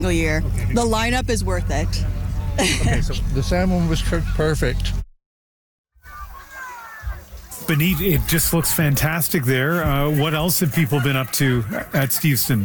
year. The lineup is worth it. Okay, so the salmon was cooked perfect. Benit, it just looks fantastic there. What else have people been up to at Steveston?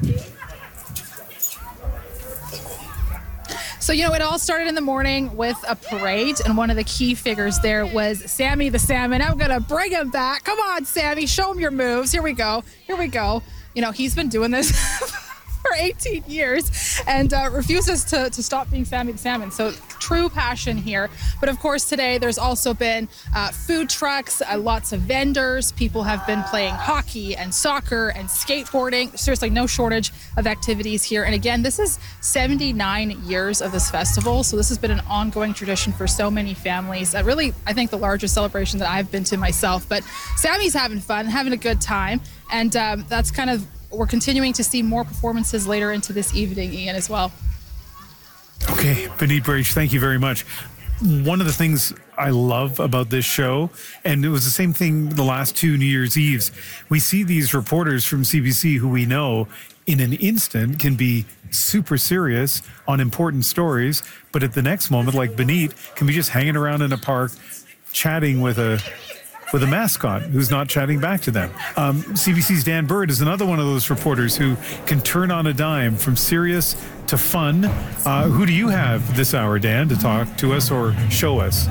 So, it all started in the morning with a parade, and one of the key figures there was Sammy the Salmon. I'm going to bring him back. Come on, Sammy, show him your moves. Here we go. He's been doing this for 18 years and refuses to stop being Sammy the Salmon. So true passion here. But of course, today there's also been food trucks, lots of vendors. People have been playing hockey and soccer and skateboarding. Seriously, no shortage of activities here. And again, this is 79 years of this festival. So this has been an ongoing tradition for so many families. Really, I think the largest celebration that I've been to myself. But Sammy's having fun, having a good time. And that's kind of, we're continuing to see more performances later into this evening, Ian, as well. Okay, Benit Brach, thank you very much. One of the things I love about this show, and it was the same thing the last two New Year's Eves, we see these reporters from CBC who we know in an instant can be super serious on important stories, but at the next moment, like Benit, can be just hanging around in a park chatting with a mascot who's not chatting back to them. CBC's Dan Bird is another one of those reporters who can turn on a dime from serious to fun. Who do you have this hour, Dan, to talk to us or show us?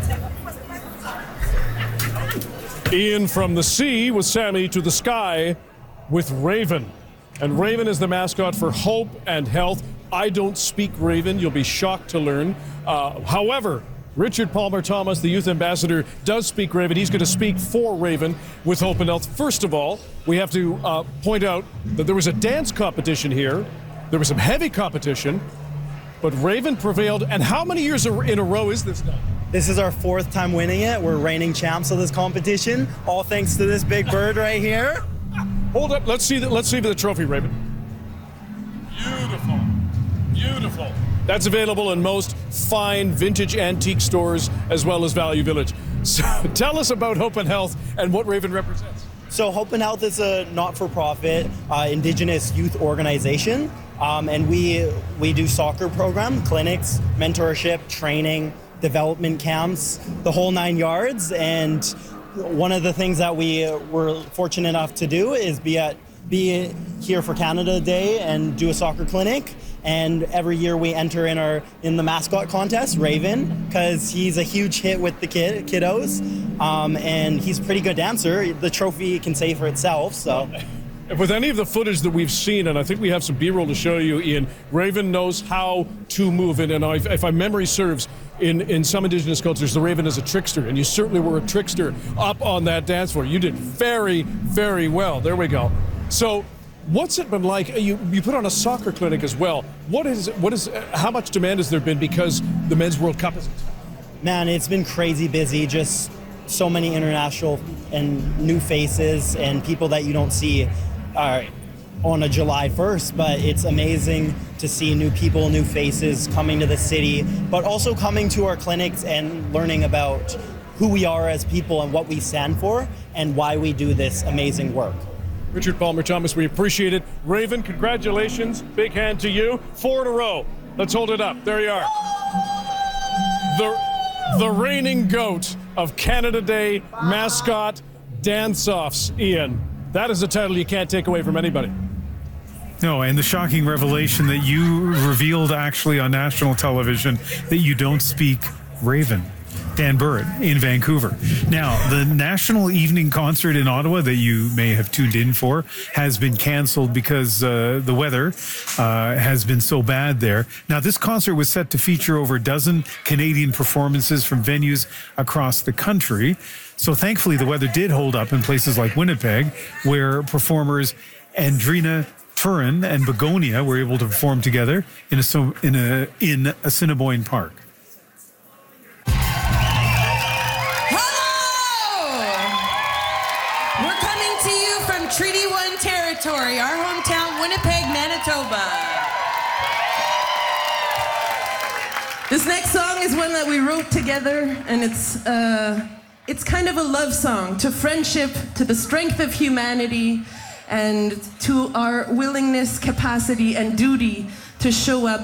Ian, from the sea with Sammy to the sky with Raven. And Raven is the mascot for Hope and Health. I don't speak Raven. You'll be shocked to learn. However, Richard Palmer Thomas, the youth ambassador, does speak Raven. He's going to speak for Raven with Hope and Health. First of all, we have to point out that there was a dance competition here. There was some heavy competition, but Raven prevailed. And how many years in a row is this now? This is our fourth time winning it. We're reigning champs of this competition, all thanks to this big bird right here. Hold up. Let's see the trophy, Raven. Beautiful. That's available in most fine vintage antique stores as well as Value Village. So tell us about Hope and Health and what Raven represents. So Hope and Health is a not-for-profit Indigenous youth organization, and we do soccer program, clinics, mentorship, training, development camps, the whole 9 yards. And one of the things that we were fortunate enough to do is be here for Canada Day and do a soccer clinic. And every year we enter in the mascot contest, Raven, because he's a huge hit with the kiddos, and he's a pretty good dancer. The trophy can say for itself. So, with any of the footage that we've seen, and I think we have some B-roll to show you, Ian, Raven knows how to move it. And if my memory serves, in some Indigenous cultures, the Raven is a trickster, and you certainly were a trickster up on that dance floor. You did very, very well. There we go. So, what's it been like? You put on a soccer clinic as well. How much demand has there been because the Men's World Cup is? Man, it's been crazy busy. Just so many international and new faces and people that you don't see on a July 1st. But it's amazing to see new people, new faces coming to the city, but also coming to our clinics and learning about who we are as people and what we stand for and why we do this amazing work. Richard Palmer Thomas, we appreciate it. Raven, congratulations. Big hand to you. 4 in a row. Let's hold it up. There you are. The reigning goat of Canada Day mascot dance-offs, Ian. That is a title you can't take away from anybody. No, and the shocking revelation that you revealed actually on national television that you don't speak Raven. Dan Bird in Vancouver. Now, the National Evening Concert in Ottawa that you may have tuned in for has been canceled because the weather has been so bad there. Now, this concert was set to feature over a dozen Canadian performances from venues across the country. So thankfully, the weather did hold up in places like Winnipeg, where performers Andrina Turin and Begonia were able to perform together in Assiniboine Park. Treaty 1 territory, our hometown, Winnipeg, Manitoba. This next song is one that we wrote together, and it's kind of a love song to friendship, to the strength of humanity, and to our willingness, capacity, and duty to to show up